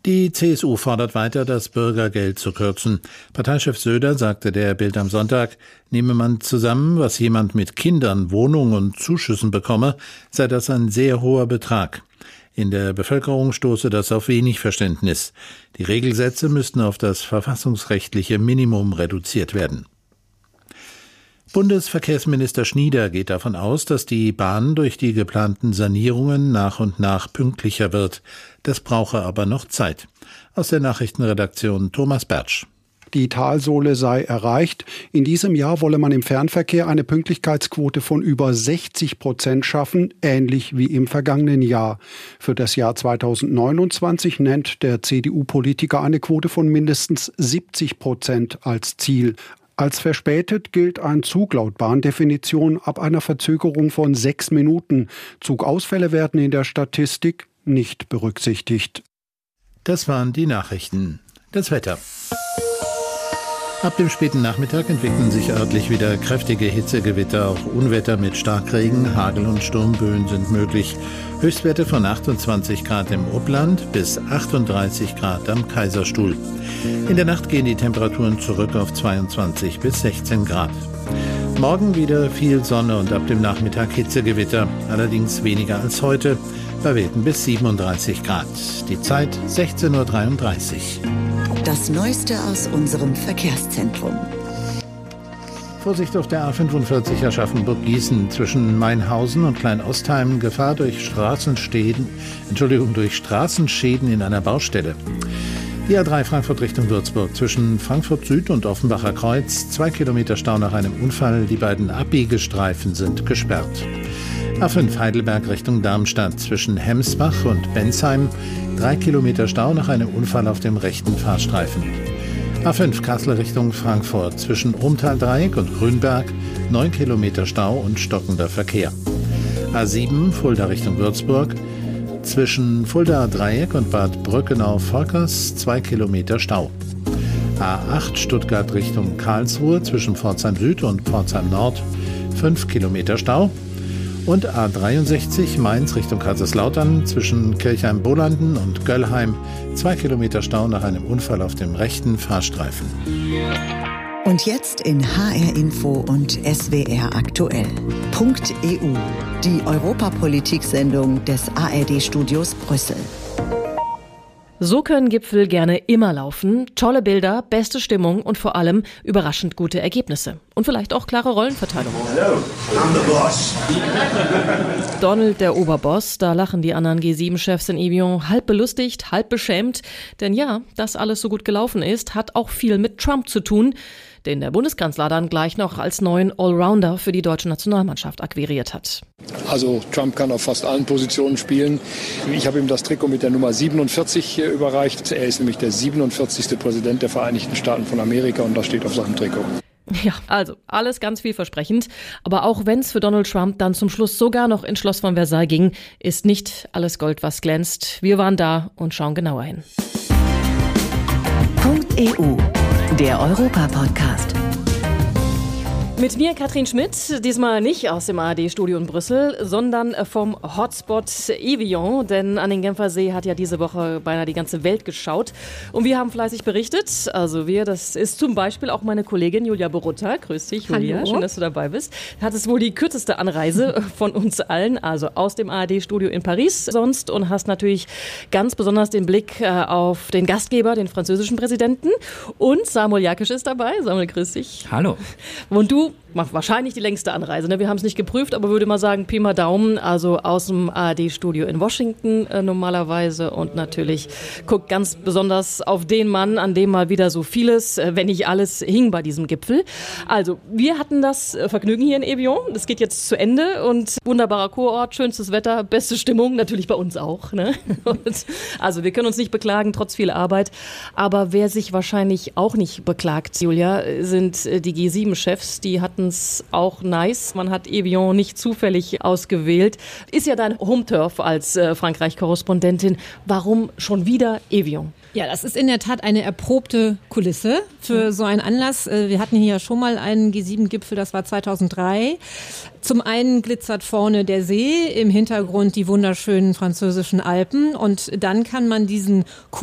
Die CSU fordert weiter, das Bürgergeld zu kürzen. Parteichef Söder sagte der Bild am Sonntag, nehme man zusammen, was jemand mit Kindern, Wohnungen und Zuschüssen bekomme, sei das ein sehr hoher Betrag. In der Bevölkerung stoße das auf wenig Verständnis. Die Regelsätze müssten auf das verfassungsrechtliche Minimum reduziert werden. Bundesverkehrsminister Schnieder geht davon aus, dass die Bahn durch die geplanten Sanierungen nach und nach pünktlicher wird. Das brauche aber noch Zeit. Aus der Nachrichtenredaktion Thomas Bertsch. Die Talsohle sei erreicht. In diesem Jahr wolle man im Fernverkehr eine Pünktlichkeitsquote von über 60% schaffen, ähnlich wie im vergangenen Jahr. Für das Jahr 2029 nennt der CDU-Politiker eine Quote von mindestens 70% als Ziel. Als verspätet gilt ein Zug laut Bahndefinition ab einer Verzögerung von 6 Minuten. Zugausfälle werden in der Statistik nicht berücksichtigt. Das waren die Nachrichten. Das Wetter. Ab dem späten Nachmittag entwickeln sich örtlich wieder kräftige Hitzegewitter. Auch Unwetter mit Starkregen, Hagel und Sturmböen sind möglich. Höchstwerte von 28 Grad im Upland bis 38 Grad am Kaiserstuhl. In der Nacht gehen die Temperaturen zurück auf 22 bis 16 Grad. Morgen wieder viel Sonne und ab dem Nachmittag Hitzegewitter. Allerdings weniger als heute, bei Werten bis 37 Grad. Die Zeit 16:33 Uhr. Das Neueste aus unserem Verkehrszentrum. Vorsicht auf der A45 Aschaffenburg-Gießen zwischen Mainhausen und Kleinostheim. Gefahr durch Straßenschäden in einer Baustelle. Die A3 Frankfurt Richtung Würzburg zwischen Frankfurt Süd und Offenbacher Kreuz. 2 Kilometer Stau nach einem Unfall. Die beiden Abbiegestreifen sind gesperrt. A5 Heidelberg Richtung Darmstadt zwischen Hemsbach und Bensheim. 3 Kilometer Stau nach einem Unfall auf dem rechten Fahrstreifen. A5 Kassel Richtung Frankfurt zwischen Rumtaldreieck und Grünberg. 9 Kilometer Stau und stockender Verkehr. A7 Fulda Richtung Würzburg. Zwischen Fuldaer Dreieck und Bad Brückenau-Volkers 2 Kilometer Stau. A8 Stuttgart Richtung Karlsruhe zwischen Pforzheim Süd und Pforzheim Nord 5 Kilometer Stau. Und A63 Mainz Richtung Kaiserslautern zwischen Kirchheim-Bolanden und Göllheim 2 Kilometer Stau nach einem Unfall auf dem rechten Fahrstreifen. Und jetzt in HR Info und SWR aktuell. .eu, die Europapolitik-Sendung des ARD-Studios Brüssel. So können Gipfel gerne immer laufen. Tolle Bilder, beste Stimmung und vor allem überraschend gute Ergebnisse. Und vielleicht auch klare Rollenverteilung. Hello, I'm the boss. Donald, der Oberboss, da lachen die anderen G7-Chefs in Evian halb belustigt, halb beschämt. Denn ja, dass alles so gut gelaufen ist, hat auch viel mit Trump zu tun, den der Bundeskanzler dann gleich noch als neuen Allrounder für die deutsche Nationalmannschaft akquiriert hat. Also Trump kann auf fast allen Positionen spielen. Ich habe ihm das Trikot mit der Nummer 47 überreicht. Er ist nämlich der 47. Präsident der Vereinigten Staaten von Amerika und das steht auf seinem Trikot. Ja, also alles ganz vielversprechend. Aber auch wenn es für Donald Trump dann zum Schluss sogar noch ins Schloss von Versailles ging, ist nicht alles Gold, was glänzt. Wir waren da und schauen genauer hin. .eu, der Europa-Podcast. Mit mir Katrin Schmidt, diesmal nicht aus dem ARD-Studio in Brüssel, sondern vom Hotspot Evian, denn an den Genfersee hat ja diese Woche beinahe die ganze Welt geschaut und wir haben fleißig berichtet, also das ist zum Beispiel auch meine Kollegin Julia Borutta. Grüß dich, Julia, Hallo. Schön, dass du dabei bist. Hattest wohl die kürzeste Anreise von uns allen, also aus dem ARD-Studio in Paris sonst und hast natürlich ganz besonders den Blick auf den Gastgeber, den französischen Präsidenten und Samuel Jakisch ist dabei. Samuel, grüß dich. Hallo. Und du machst wahrscheinlich die längste Anreise. Ne? Wir haben es nicht geprüft, aber würde mal sagen, Pi mal Daumen, also aus dem ARD-Studio in Washington normalerweise und natürlich guckt ganz besonders auf den Mann, an dem mal wieder so vieles, wenn nicht alles, hing bei diesem Gipfel. Also, wir hatten das Vergnügen hier in Evian. Das geht jetzt zu Ende und wunderbarer Kurort, schönstes Wetter, beste Stimmung, natürlich bei uns auch. Ne? Und, also, wir können uns nicht beklagen, trotz viel Arbeit. Aber wer sich wahrscheinlich auch nicht beklagt, Julia, sind die G7-Chefs, die hatten es auch nice. Man hat Evian nicht zufällig ausgewählt. Ist ja dein Home-Turf als Frankreich-Korrespondentin. Warum schon wieder Evian? Ja, das ist in der Tat eine erprobte Kulisse für so einen Anlass. Wir hatten hier ja schon mal einen G7-Gipfel, das war 2003. Zum einen glitzert vorne der See, im Hintergrund die wunderschönen französischen Alpen und dann kann man diesen